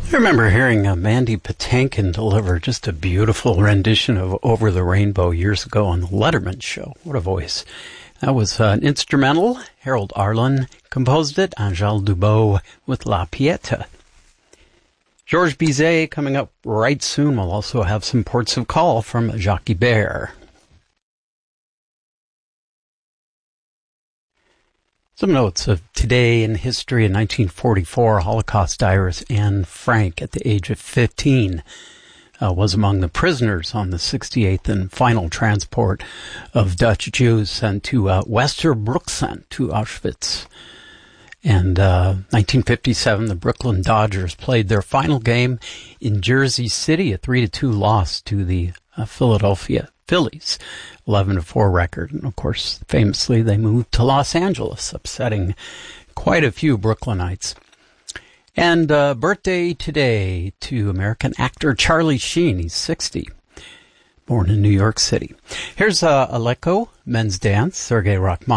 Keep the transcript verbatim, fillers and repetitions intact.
I remember hearing uh, Mandy Patinkin deliver just a beautiful rendition of Over the Rainbow years ago on the Letterman Show. What a voice. That was uh, an instrumental. Harold Arlen composed it. Angèle Dubot with La Pieta. Georges Bizet coming up right soon. We'll also have some ports of call from Jacques Ibert. Some notes of today in history. In nineteen forty-four, Holocaust diarist Anne Frank, at the age of fifteen, uh, was among the prisoners on the sixty-eighth and final transport of Dutch Jews sent to uh, Westerbrooksand, to Auschwitz. And uh, nineteen fifty-seven, the Brooklyn Dodgers played their final game in Jersey City, a three to two loss to the uh, Philadelphia Phillies, eleven to four record. And, of course, famously, they moved to Los Angeles, upsetting quite a few Brooklynites. And uh, birthday today to American actor Charlie Sheen. He's sixty, born in New York City. Here's uh, Aleko, Men's Dance, Sergei Rachmaninoff.